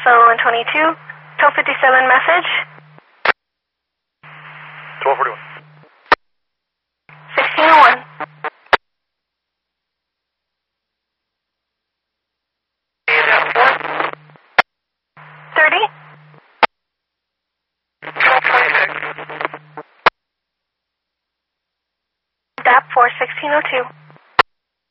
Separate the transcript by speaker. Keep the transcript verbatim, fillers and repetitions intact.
Speaker 1: phone twenty-two, twelve fifty-seven message.
Speaker 2: twelve forty-one.
Speaker 1: sixteen oh one. thirty.
Speaker 2: twelve twenty-six.
Speaker 1: D A P four sixteen oh two.